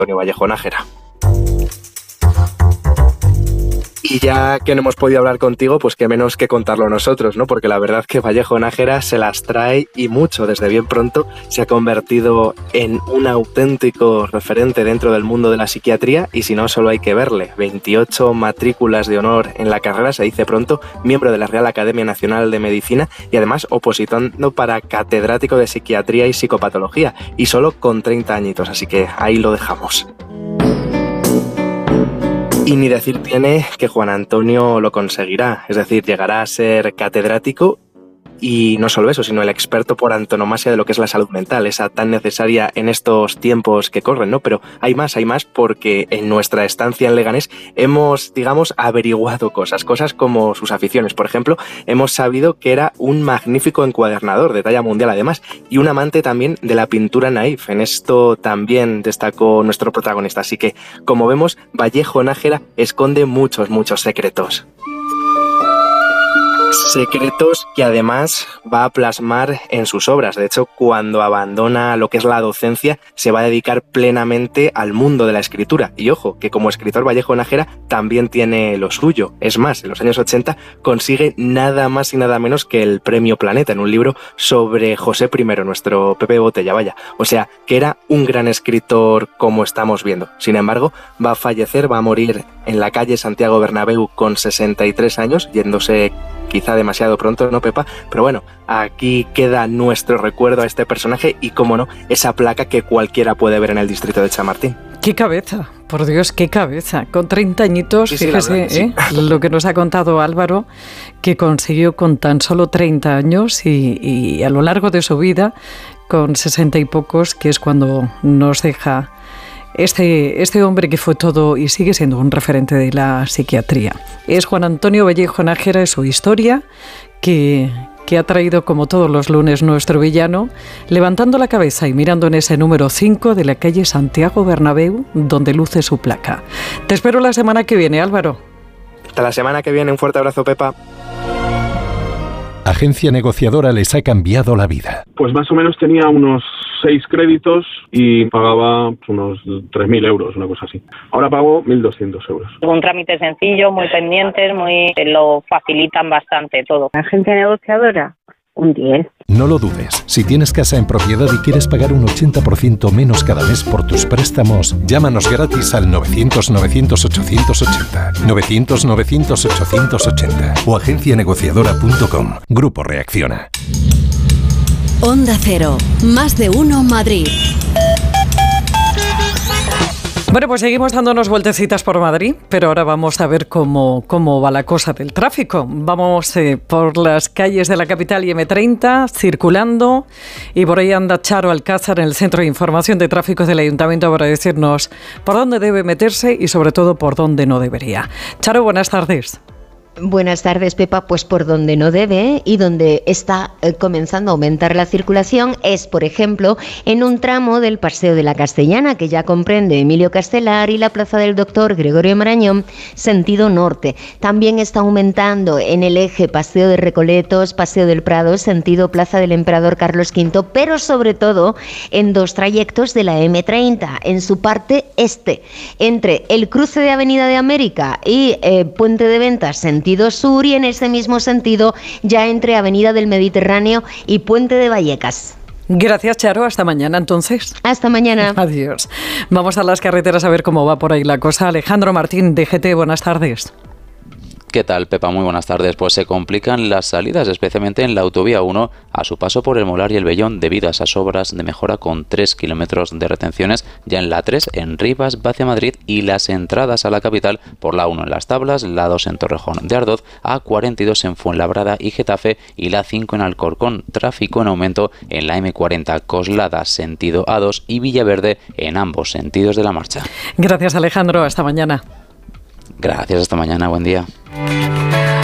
Antonio Vallejo Nájera. Y ya que no hemos podido hablar contigo, pues qué menos que contarlo nosotros, ¿no? Porque la verdad que Vallejo Nájera se las trae y mucho. Desde bien pronto se ha convertido en un auténtico referente dentro del mundo de la psiquiatría y si no, solo hay que verle. 28 matrículas de honor en la carrera, se dice pronto, miembro de la Real Academia Nacional de Medicina y además opositando para catedrático de psiquiatría y psicopatología y solo con 30 añitos, así que ahí lo dejamos. Y ni decir tiene que Juan Antonio lo conseguirá, es decir, llegará a ser catedrático y no solo eso, sino el experto por antonomasia de lo que es la salud mental, esa tan necesaria en estos tiempos que corren, ¿no? Pero hay más porque en nuestra estancia en Leganés hemos, digamos, averiguado cosas como sus aficiones. Por ejemplo, hemos sabido que era un magnífico encuadernador de talla mundial además y un amante también de la pintura naif. En esto también destacó nuestro protagonista. Así que, como vemos, Vallejo Nájera esconde muchos secretos. Secretos que además va a plasmar en sus obras. De hecho, cuando abandona lo que es la docencia, se va a dedicar plenamente al mundo de la escritura. Y ojo, que como escritor Vallejo Nájera también tiene lo suyo. Es más, en los años 80 consigue nada más y nada menos que el Premio Planeta en un libro sobre José I, nuestro Pepe Botella, vaya. O sea, que era un gran escritor como estamos viendo. Sin embargo, va a fallecer, va a morir en la calle Santiago Bernabéu con 63 años, yéndose quizá demasiado pronto, ¿no, Pepa? Pero bueno, aquí queda nuestro recuerdo a este personaje y, cómo no, esa placa que cualquiera puede ver en el distrito de Chamartín. ¡Qué cabeza! Por Dios, qué cabeza. Con 30 añitos, sí, fíjese, sí. Lo que nos ha contado Álvaro, que consiguió con tan solo 30 años y a lo largo de su vida, con 60 y pocos, que es cuando nos deja este hombre que fue todo y sigue siendo un referente de la psiquiatría. Es Juan Antonio Vallejo Nájera, es su historia, que ha traído como todos los lunes nuestro villano, levantando la cabeza y mirando en ese número 5 de la calle Santiago Bernabéu, donde luce su placa. Te espero la semana que viene, Álvaro. Hasta la semana que viene, un fuerte abrazo, Pepa. Agencia Negociadora les ha cambiado la vida. Pues más o menos tenía unos 6 créditos y pagaba unos 3.000 euros, una cosa así. Ahora pago 1.200 euros. Un trámite sencillo, muy pendientes, lo facilitan bastante todo. Agencia Negociadora, un 10. No lo dudes. Si tienes casa en propiedad y quieres pagar un 80% menos cada mes por tus préstamos, llámanos gratis al 900-900-880. 900-900-880 o agencianegociadora.com. Grupo Reacciona. Onda Cero. Más de uno Madrid. Bueno, pues seguimos dándonos vueltecitas por Madrid, pero ahora vamos a ver cómo va la cosa del tráfico. Vamos por las calles de la capital y M30, circulando, y por ahí anda Charo Alcázar en el Centro de Información de Tráfico del Ayuntamiento para decirnos por dónde debe meterse y sobre todo por dónde no debería. Charo, buenas tardes. Buenas tardes, Pepa. Pues por donde no debe y donde está comenzando a aumentar la circulación es, por ejemplo, en un tramo del Paseo de la Castellana, que ya comprende Emilio Castelar y la Plaza del Doctor Gregorio Marañón, sentido norte. También está aumentando en el eje Paseo de Recoletos, Paseo del Prado, sentido Plaza del Emperador Carlos V, pero sobre todo en 2 trayectos de la M30, en su parte este, entre el cruce de Avenida de América y Puente de Ventas, sentido sur, y en ese mismo sentido ya entre Avenida del Mediterráneo y Puente de Vallecas. Gracias, Charo. Hasta mañana, entonces. Hasta mañana. Adiós. Vamos a las carreteras a ver cómo va por ahí la cosa. Alejandro Martín, de GT, buenas tardes. ¿Qué tal, Pepa? Muy buenas tardes. Pues se complican las salidas, especialmente en la autovía 1, a su paso por el Molar y el Vellón, debido a esas obras de mejora con 3 kilómetros de retenciones, ya en la 3 en Rivas, va hacia Madrid, y las entradas a la capital por la 1 en Las Tablas, la 2 en Torrejón de Ardoz, A42 en Fuenlabrada y Getafe, y la 5 en Alcorcón. Tráfico en aumento en la M40 Coslada, sentido A2, y Villaverde en ambos sentidos de la marcha. Gracias, Alejandro. Hasta mañana. Gracias, hasta mañana. Buen día.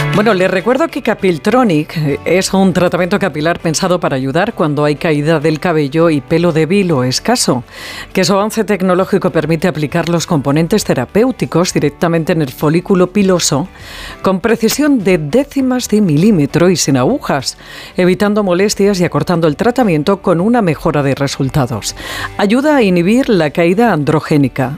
Bueno, les recuerdo que Capiltronic es un tratamiento capilar pensado para ayudar cuando hay caída del cabello y pelo débil o escaso, que su avance tecnológico permite aplicar los componentes terapéuticos directamente en el folículo piloso con precisión de décimas de milímetro y sin agujas, evitando molestias y acortando el tratamiento con una mejora de resultados. Ayuda a inhibir la caída androgénica,